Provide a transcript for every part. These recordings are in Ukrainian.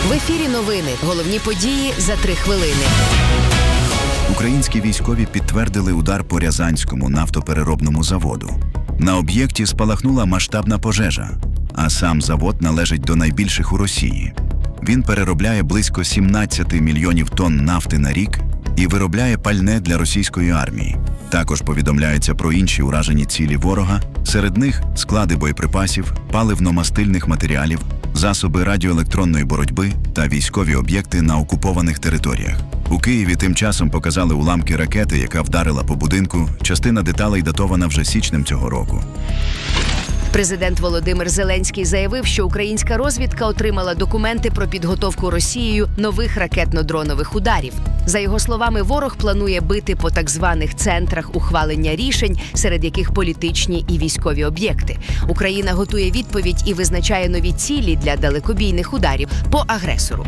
В ефірі новини. Головні події за 3 хвилини. Українські військові підтвердили удар по Рязанському нафтопереробному заводу. На об'єкті спалахнула масштабна пожежа, а сам завод належить до найбільших у Росії. Він переробляє близько 17 мільйонів тонн нафти на рік і виробляє пальне для російської армії. Також повідомляється про інші уражені цілі ворога, серед них склади боєприпасів, паливно-мастильних матеріалів, засоби радіоелектронної боротьби та військові об'єкти на окупованих територіях. У Києві тим часом показали уламки ракети, яка вдарила по будинку. Частина деталей датована вже січнем цього року. Президент Володимир Зеленський заявив, що українська розвідка отримала документи про підготовку Росією нових ракетно-дронових ударів. За його словами, ворог планує бити по так званих центрах ухвалення рішень, серед яких політичні і військові об'єкти. Україна готує відповідь і визначає нові цілі для далекобійних ударів по агресору.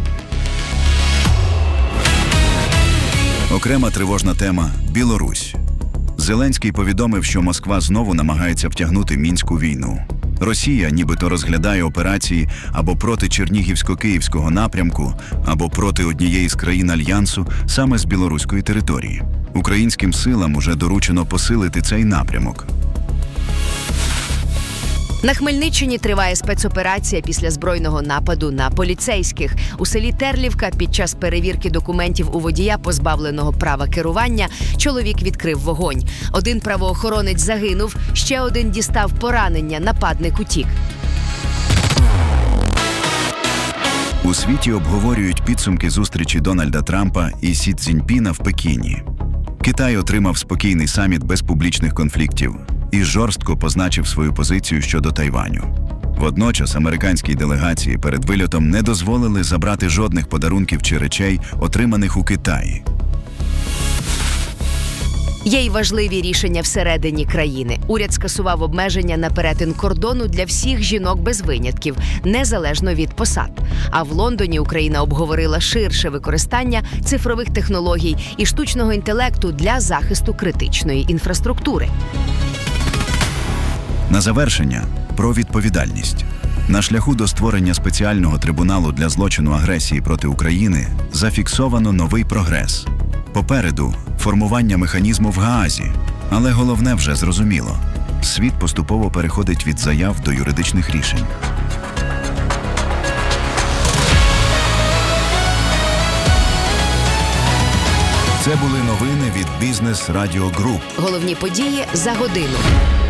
Окрема тривожна тема – Білорусь. Зеленський повідомив, що Москва знову намагається втягнути Мінську війну. Росія нібито розглядає операції або проти Чернігівсько-Київського напрямку, або проти однієї з країн Альянсу саме з білоруської території. Українським силам уже доручено посилити цей напрямок. На Хмельниччині триває спецоперація після збройного нападу на поліцейських. У селі Терлівка під час перевірки документів у водія, позбавленого права керування, чоловік відкрив вогонь. Один правоохоронець загинув, ще один дістав поранення, нападник утік. У світі обговорюють підсумки зустрічі Дональда Трампа і Сі Цзіньпіна в Пекіні. Китай отримав спокійний саміт без публічних конфліктів і жорстко позначив свою позицію щодо Тайваню. Водночас американській делегації перед вильотом не дозволили забрати жодних подарунків чи речей, отриманих у Китаї. Є й важливі рішення всередині країни. Уряд скасував обмеження на перетин кордону для всіх жінок без винятків, незалежно від посад. А в Лондоні Україна обговорила ширше використання цифрових технологій і штучного інтелекту для захисту критичної інфраструктури. На завершення – про відповідальність. На шляху до створення спеціального трибуналу для злочину агресії проти України зафіксовано новий прогрес. Попереду – формування механізму в Гаазі. Але головне вже зрозуміло – світ поступово переходить від заяв до юридичних рішень. Це були новини від Бізнес Радіо Груп. Головні події за годину.